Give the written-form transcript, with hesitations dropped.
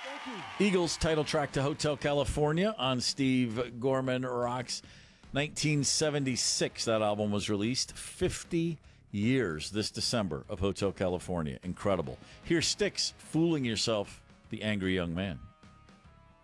Eagles title track to Hotel California on Steve Gorman Rocks. 1976, that album was released. 50 years this December of Hotel California. Incredible. Here's Styx, Fooling Yourself, the Angry Young Man.